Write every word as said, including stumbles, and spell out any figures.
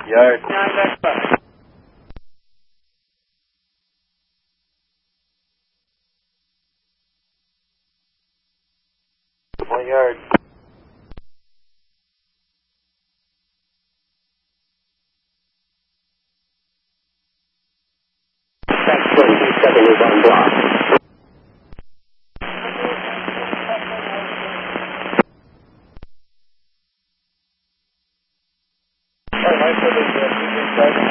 Yard. nine back five. One yard. That's twenty-seven is on block. All right, so there's uh,